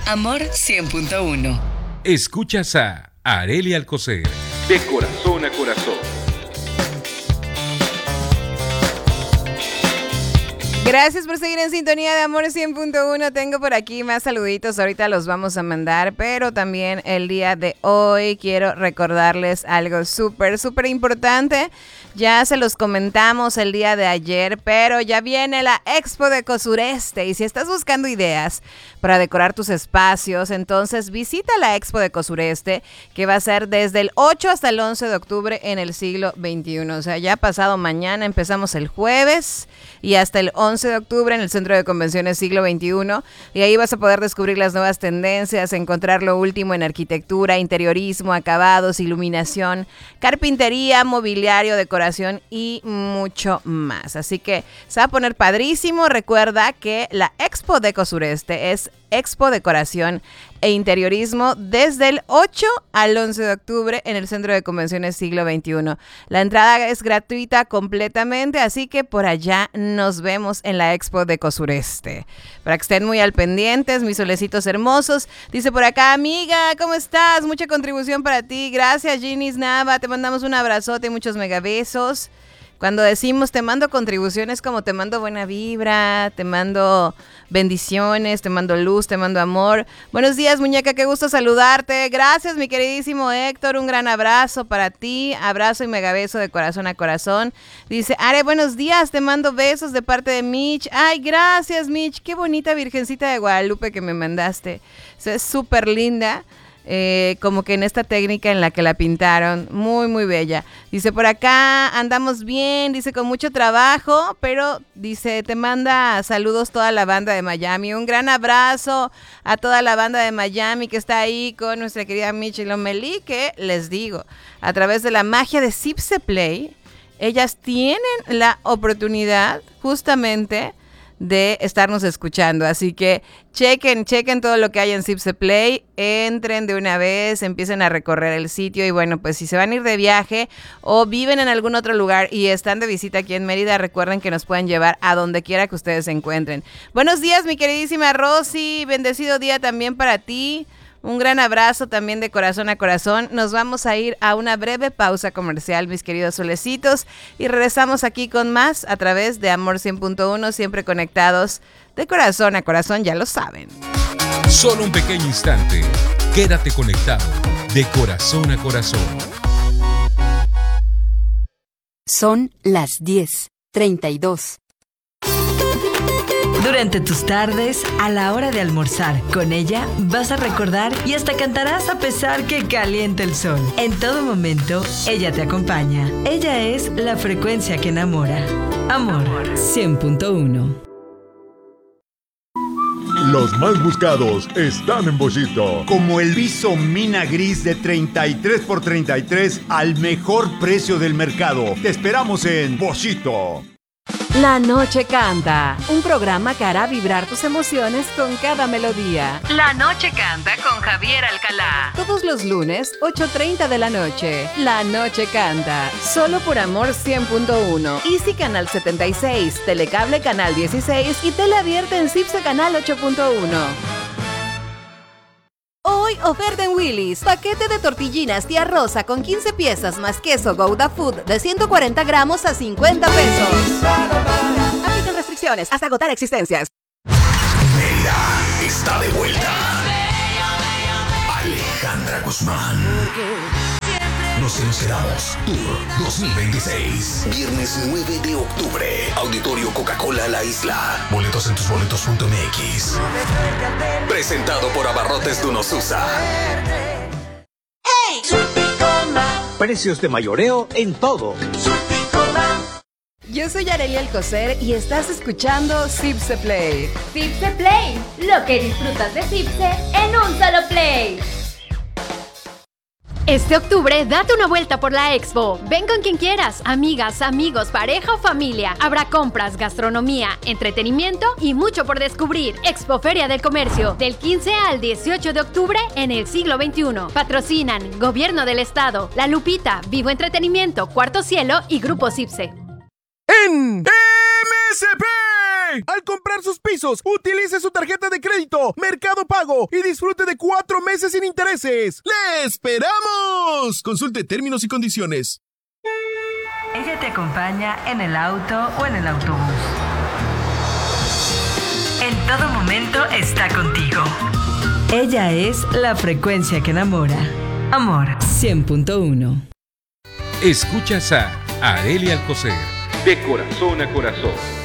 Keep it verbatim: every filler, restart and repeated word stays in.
Amor cien punto uno. Escuchas a Arely Alcocer. De corazón a corazón. Gracias por seguir en sintonía de Amor cien punto uno. Tengo por aquí más saluditos, ahorita los vamos a mandar, pero también el día de hoy quiero recordarles algo súper, súper importante. Ya se los comentamos el día de ayer, pero ya viene la Expo de Cosureste y si estás buscando ideas para decorar tus espacios, entonces visita la Expo de Cosureste, que va a ser desde el ocho hasta el once de octubre en el siglo veintiuno. O sea, ya pasado mañana empezamos el jueves y hasta el once de octubre en el Centro de Convenciones Siglo veintiuno, y ahí vas a poder descubrir las nuevas tendencias, encontrar lo último en arquitectura, interiorismo, acabados, iluminación, carpintería, mobiliario, decoración y mucho más. Así que se va a poner padrísimo. Recuerda que la Expo de Cosureste es Expo Decoración e Interiorismo desde el ocho al once de octubre en el Centro de Convenciones Siglo veintiuno. La entrada es gratuita completamente, así que por allá nos vemos en la Expo de Cosureste. Para que estén muy al pendientes, mis solecitos hermosos. Dice por acá, amiga, ¿cómo estás? Mucha contribución para ti. Gracias, Ginis Nava. Te mandamos un abrazote y muchos megabesos. Cuando decimos te mando contribuciones, como te mando buena vibra, te mando bendiciones, te mando luz, te mando amor. Buenos días, muñeca, qué gusto saludarte. Gracias, mi queridísimo Héctor, un gran abrazo para ti. Abrazo y megabeso de corazón a corazón. Dice, Are, buenos días, te mando besos de parte de Mitch. Ay, gracias, Mitch, qué bonita Virgencita de Guadalupe que me mandaste. O sea, es súper linda. Eh, como que en esta técnica en la que la pintaron, muy muy bella. Dice por acá, andamos bien, dice con mucho trabajo, pero dice, te manda saludos toda la banda de Miami. Un gran abrazo a toda la banda de Miami que está ahí con nuestra querida Michelle Lomelí, que les digo, a través de la magia de Cipse Play, ellas tienen la oportunidad justamente de estarnos escuchando, así que chequen, chequen todo lo que hay en Cipse Play, entren de una vez, empiecen a recorrer el sitio y bueno, pues si se van a ir de viaje o viven en algún otro lugar y están de visita aquí en Mérida, recuerden que nos pueden llevar a donde quiera que ustedes se encuentren. Buenos días, mi queridísima Rosy, bendecido día también para ti. Un gran abrazo también de corazón a corazón. Nos vamos a ir a una breve pausa comercial, mis queridos solecitos, y regresamos aquí con más a través de Amor cien punto uno, siempre conectados de corazón a corazón, ya lo saben. Solo un pequeño instante. Quédate conectado de corazón a corazón. Son las diez treinta y dos. Durante tus tardes, a la hora de almorzar, con ella vas a recordar y hasta cantarás a pesar que caliente el sol. En todo momento, ella te acompaña. Ella es la frecuencia que enamora. Amor cien punto uno. Los más buscados están en Bollito. Como el viso mina gris de treinta y tres por treinta y tres al mejor precio del mercado. Te esperamos en Bollito. La Noche Canta, un programa que hará vibrar tus emociones con cada melodía. La Noche Canta con Javier Alcalá. Todos los lunes, ocho treinta de la noche. La Noche Canta, solo por Amor cien punto uno. Easy Canal setenta y seis, Telecable Canal dieciséis y Tele Abierta en Cipse Canal ocho punto uno. Hoy oferta en Willy's. Paquete de tortillinas tía Rosa con quince piezas más queso Gouda Food de ciento cuarenta gramos a cincuenta pesos. Aplican restricciones hasta agotar existencias. Mérida está de vuelta. Alejandra Guzmán. Nos sinceramos Tour dos mil veintiséis. Viernes nueve de octubre. Auditorio Coca-Cola La Isla. Boletos en tusboletos punto m x. Presentado por Abarrotes Dunosusa. ¡Hey! Precios de mayoreo en todo. Yo soy Arely Alcocer y estás escuchando Cipse Play. Cipse Play, lo que disfrutas de Cipse en un solo play. Este octubre, date una vuelta por la Expo. Ven con quien quieras, amigas, amigos, pareja o familia. Habrá compras, gastronomía, entretenimiento y mucho por descubrir. Expo Feria del Comercio, del quince al dieciocho de octubre en el siglo veintiuno. Patrocinan Gobierno del Estado, La Lupita, Vivo Entretenimiento, Cuarto Cielo y Grupo Cipse. En M S P, al comprar sus pisos, utilice su tarjeta de crédito Pago. Mercado Pago y disfrute de cuatro meses sin intereses. ¡Le esperamos! Consulte términos y condiciones. Ella te acompaña en el auto o en el autobús. En todo momento está contigo. Ella es la frecuencia que enamora. Amor cien punto uno. Escuchas a Arelia Alcocer, de corazón a corazón.